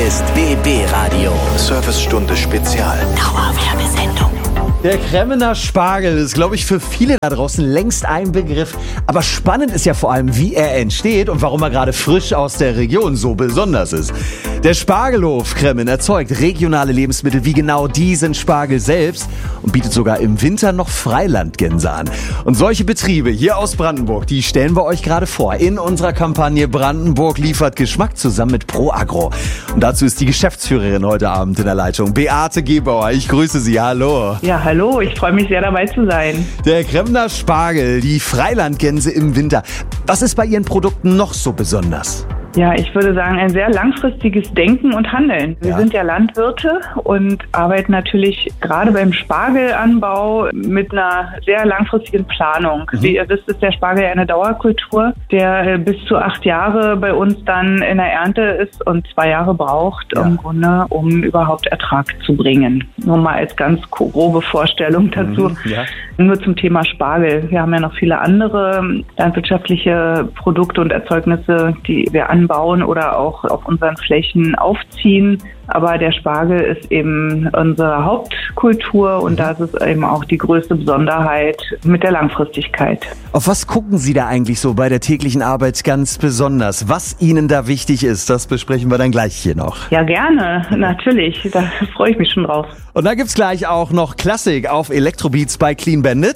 ist BB Radio. Servicestunde Spezial. Dauerwerbesendung. Der Kremmener Spargel ist, glaube ich, für viele da draußen längst ein Begriff. Aber spannend ist ja vor allem, wie er entsteht und warum er gerade frisch aus der Region so besonders ist. Der Spargelhof Kremmen erzeugt regionale Lebensmittel wie genau diesen Spargel selbst und bietet sogar im Winter noch Freilandgänse an. Und solche Betriebe hier aus Brandenburg, die stellen wir euch gerade vor in unserer Kampagne Brandenburg liefert Geschmack zusammen mit ProAgro. Und dazu ist die Geschäftsführerin heute Abend in der Leitung, Beate Gebauer. Ich grüße Sie, hallo. Ja, hallo, ich freue mich sehr dabei zu sein. Der Kremmener Spargel, die Freilandgänse im Winter. Was ist bei Ihren Produkten noch so besonders? Ja, ich würde sagen, ein sehr langfristiges Denken und Handeln. Wir sind ja Landwirte und arbeiten natürlich gerade beim Spargelanbau mit einer sehr langfristigen Planung. Wie ihr wisst, ist der Spargel eine Dauerkultur, der bis zu 8 Jahre bei uns dann in der Ernte ist und 2 Jahre braucht, im Grunde, um überhaupt Ertrag zu bringen. Nur mal als ganz grobe Vorstellung dazu. Nur zum Thema Spargel. Wir haben ja noch viele andere landwirtschaftliche Produkte und Erzeugnisse, die wir anbauen oder auch auf unseren Flächen aufziehen. Aber der Spargel ist eben unsere Hauptkultur und das ist eben auch die größte Besonderheit mit der Langfristigkeit. Auf was gucken Sie da eigentlich so bei der täglichen Arbeit ganz besonders? Was Ihnen da wichtig ist, das besprechen wir dann gleich hier noch. Ja, gerne, natürlich. Da freue ich mich schon drauf. Und da gibt's gleich auch noch Klassik auf Electrobeats bei Clean Bandit.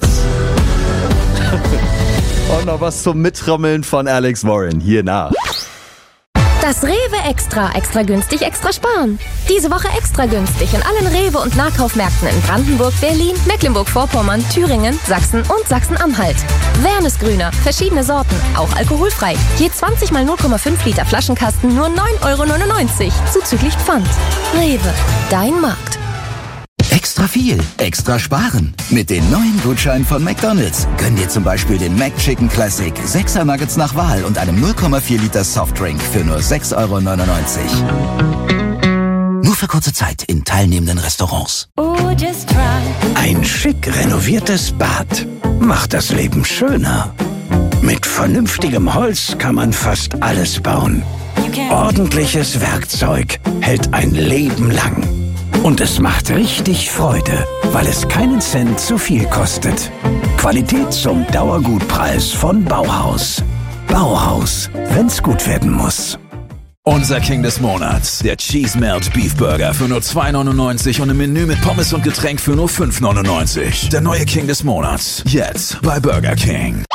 Und noch was zum Mittrommeln von Alex Warren hier nach. Das Rewe Extra günstig, extra sparen. Diese Woche extra günstig in allen Rewe- und Nahkaufmärkten in Brandenburg, Berlin, Mecklenburg-Vorpommern, Thüringen, Sachsen und Sachsen-Anhalt. Wernesgrüner, verschiedene Sorten, auch alkoholfrei. Je 20 mal 0,5 Liter Flaschenkasten nur 9,99 €, zuzüglich Pfand. Rewe, dein Markt. Extra viel, extra sparen. Mit den neuen Gutscheinen von McDonald's. Gönn dir zum Beispiel den McChicken Classic, 6er Nuggets nach Wahl und einem 0,4 Liter Softdrink für nur 6,99 €. Nur für kurze Zeit in teilnehmenden Restaurants. Ein schick renoviertes Bad macht das Leben schöner. Mit vernünftigem Holz kann man fast alles bauen. Ordentliches Werkzeug hält ein Leben lang. Und es macht richtig Freude, weil es keinen Cent zu viel kostet. Qualität zum Dauergutpreis von Bauhaus. Bauhaus, wenn's gut werden muss. Unser King des Monats, der Cheese Melt Beef Burger für nur 2,99 € und im Menü mit Pommes und Getränk für nur 5,99 €. Der neue King des Monats, jetzt bei Burger King.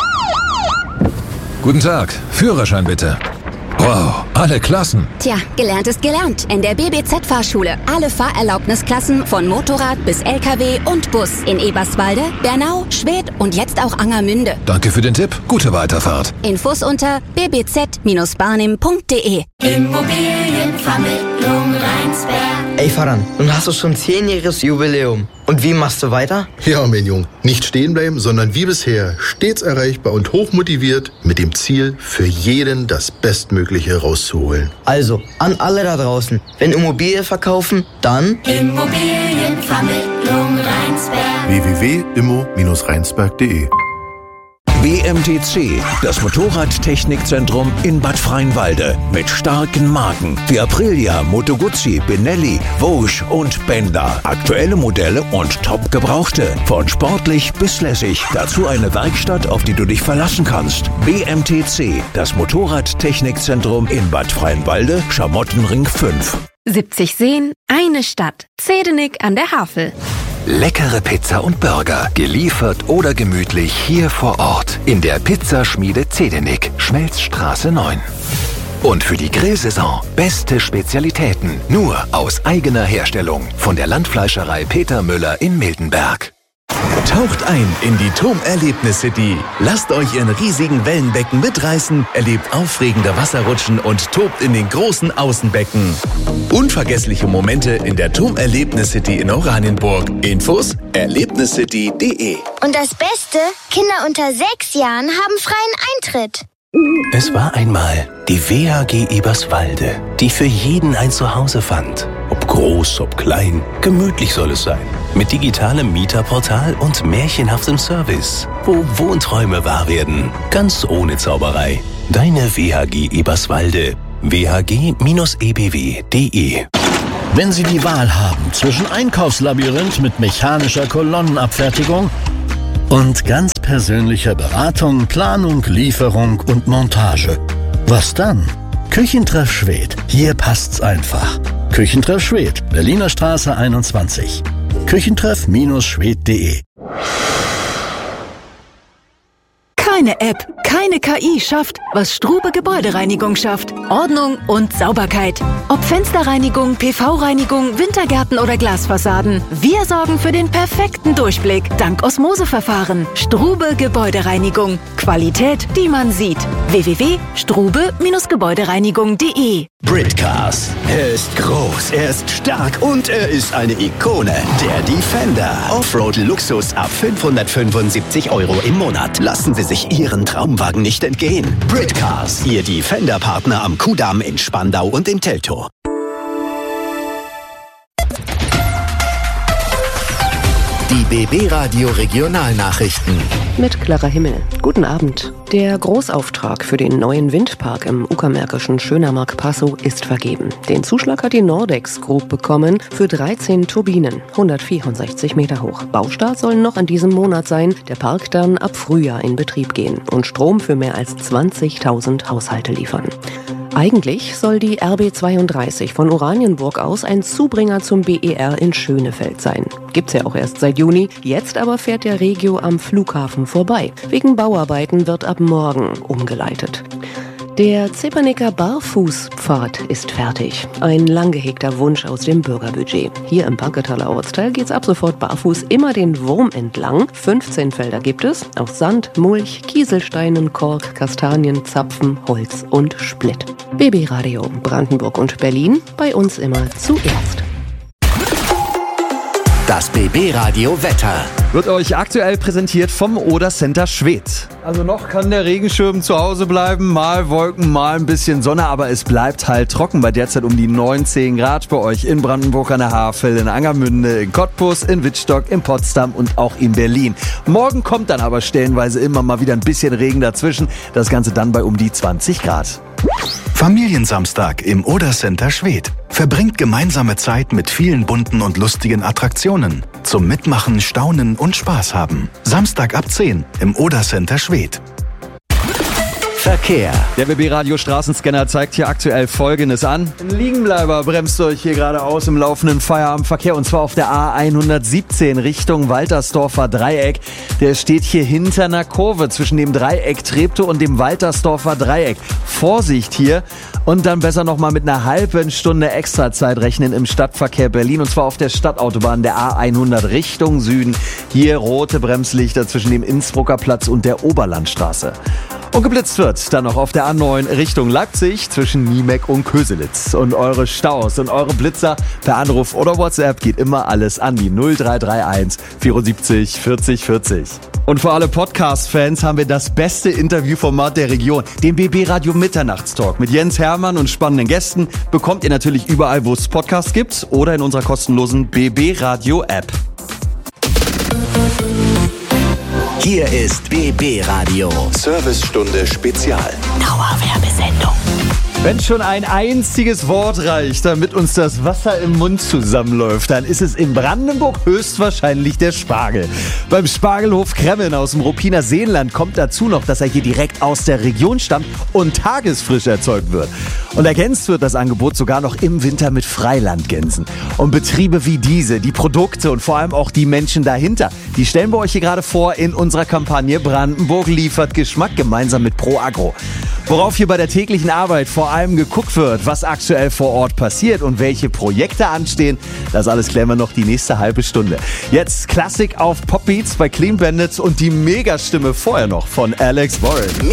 Guten Tag, Führerschein bitte. Wow, alle Klassen. Tja, gelernt ist gelernt. In der BBZ-Fahrschule. Alle Fahrerlaubnisklassen von Motorrad bis LKW und Bus. In Eberswalde, Bernau, Schwedt und jetzt auch Angermünde. Danke für den Tipp. Gute Weiterfahrt. Infos unter bbz-barnim.de. Immobilienvermittlung Rheinsberg. Ey Faran, nun hast du schon 10-jähriges Jubiläum. Und wie machst du weiter? Ja, mein Jung, nicht stehen bleiben, sondern wie bisher stets erreichbar und hochmotiviert mit dem Ziel, für jeden das Bestmögliche rauszuholen. Also, an alle da draußen, wenn Immobilie verkaufen, dann Immobilienvermittlung Rheinsberg. www.immo-rheinsberg.de. BMTC, das Motorradtechnikzentrum in Bad Freienwalde. Mit starken Marken wie Aprilia, Moto Guzzi, Benelli, Vosges und Benda. Aktuelle Modelle und top gebrauchte. Von sportlich bis lässig. Dazu eine Werkstatt, auf die du dich verlassen kannst. BMTC, das Motorradtechnikzentrum in Bad Freienwalde, Schamottenring 5. 70 Seen, eine Stadt. Zedenik an der Havel. Leckere Pizza und Burger, geliefert oder gemütlich hier vor Ort. In der Pizzaschmiede Zedenik, Schmelzstraße 9. Und für die Grillsaison beste Spezialitäten, nur aus eigener Herstellung. Von der Landfleischerei Peter Müller in Miltenberg. Taucht ein in die TOM Erlebnis City. Lasst euch in riesigen Wellenbecken mitreißen, erlebt aufregende Wasserrutschen und tobt in den großen Außenbecken. Unvergessliche Momente in der TOM Erlebnis City in Oranienburg. Infos erlebniscity.de. Und das Beste, Kinder unter 6 Jahren haben freien Eintritt. Es war einmal die WAG Eberswalde, die für jeden ein Zuhause fand. Ob groß, ob klein, gemütlich soll es sein. Mit digitalem Mieterportal und märchenhaftem Service, wo Wohnträume wahr werden. Ganz ohne Zauberei. Deine WAG Eberswalde. whg-ebw.de. Wenn Sie die Wahl haben zwischen Einkaufslabyrinth mit mechanischer Kolonnenabfertigung und ganz persönlicher Beratung, Planung, Lieferung und Montage, was dann? Küchentreff Schwedt. Hier passt's einfach. Küchentreff Schwedt, Berliner Straße 21. Küchentreff-schwedt.de. Keine App, keine KI schafft, was Strube Gebäudereinigung schafft. Ordnung und Sauberkeit. Ob Fensterreinigung, PV-Reinigung, Wintergärten oder Glasfassaden. Wir sorgen für den perfekten Durchblick dank Osmoseverfahren. Strube Gebäudereinigung. Qualität, die man sieht. www.strube-gebäudereinigung.de. Britcars. Er ist groß, er ist stark und er ist eine Ikone. Der Defender. Offroad-Luxus ab 575 € im Monat. Lassen Sie sich Ihren Traumwagen nicht entgehen. Britcars. Ihr Defender-Partner am Kudamm in Spandau und in Teltow. Die BB Radio Regionalnachrichten. Mit Clara Himmel. Guten Abend. Der Großauftrag für den neuen Windpark im uckermärkischen Schönermark-Passow ist vergeben. Den Zuschlag hat die Nordex Group bekommen für 13 Turbinen, 164 Meter hoch. Baustart soll noch in diesem Monat sein, der Park dann ab Frühjahr in Betrieb gehen und Strom für mehr als 20.000 Haushalte liefern. Eigentlich soll die RB32 von Oranienburg aus ein Zubringer zum BER in Schönefeld sein. Gibt's ja auch erst seit Juni. Jetzt aber fährt der Regio am Flughafen vorbei. Wegen Bauarbeiten wird ab morgen umgeleitet. Der Zepernicker Barfußpfad ist fertig. Ein lang gehegter Wunsch aus dem Bürgerbudget. Hier im Banketaler Ortsteil geht's ab sofort barfuß immer den Wurm entlang. 15 Felder gibt es, aus Sand, Mulch, Kieselsteinen, Kork, Kastanien, Zapfen, Holz und Splitt. BB Radio Brandenburg und Berlin, bei uns immer zuerst. Das BB Radio Wetter wird euch aktuell präsentiert vom Oder Center Schwedt. Also noch kann der Regenschirm zu Hause bleiben, mal Wolken, mal ein bisschen Sonne, aber es bleibt halt trocken bei derzeit um die 19 Grad bei euch in Brandenburg an der Havel, in Angermünde, in Cottbus, in Wittstock, in Potsdam und auch in Berlin. Morgen kommt dann aber stellenweise immer mal wieder ein bisschen Regen dazwischen, das Ganze dann bei um die 20 Grad. Familiensamstag im Oder Center Schwedt. Verbringt gemeinsame Zeit mit vielen bunten und lustigen Attraktionen. Zum Mitmachen, Staunen und Spaß haben. Samstag ab 10 im Oder Center Schwedt. Verkehr. Der BB-Radio Straßenscanner zeigt hier aktuell Folgendes an. Ein Liegenbleiber bremst euch hier geradeaus im laufenden Feierabendverkehr und zwar auf der A117 Richtung Waltersdorfer Dreieck. Der steht hier hinter einer Kurve zwischen dem Dreieck Treptow und dem Waltersdorfer Dreieck. Vorsicht hier und dann besser nochmal mit einer halben Stunde Extrazeit rechnen im Stadtverkehr Berlin und zwar auf der Stadtautobahn der A100 Richtung Süden. Hier rote Bremslichter zwischen dem Innsbrucker Platz und der Oberlandstraße. Und geblitzt wird dann noch auf der A9 Richtung Leipzig zwischen Niemeck und Köselitz. Und eure Staus und eure Blitzer per Anruf oder WhatsApp geht immer alles an die 0331 74 40 40. Und für alle Podcast-Fans haben wir das beste Interviewformat der Region, den BB Radio Mitternachtstalk mit Jens Hermann und spannenden Gästen. Bekommt ihr natürlich überall, wo es Podcasts gibt oder in unserer kostenlosen BB Radio App. Hier ist BB Radio. Servicestunde Spezial. Dauerwerbesendung. Wenn schon ein einziges Wort reicht, damit uns das Wasser im Mund zusammenläuft, dann ist es in Brandenburg höchstwahrscheinlich der Spargel. Beim Spargelhof Kremmen aus dem Ruppiner Seenland kommt dazu noch, dass er hier direkt aus der Region stammt und tagesfrisch erzeugt wird. Und ergänzt wird das Angebot sogar noch im Winter mit Freilandgänsen. Und Betriebe wie diese, die Produkte und vor allem auch die Menschen dahinter, die stellen wir euch hier gerade vor in unserer Kampagne Brandenburg liefert Geschmack gemeinsam mit ProAgro. Worauf hier bei der täglichen Arbeit vor allem geguckt wird, was aktuell vor Ort passiert und welche Projekte anstehen, das alles klären wir noch die nächste halbe Stunde. Jetzt Klassik auf Popbeats bei Clean Bandits und die Megastimme vorher noch von Alex Warren.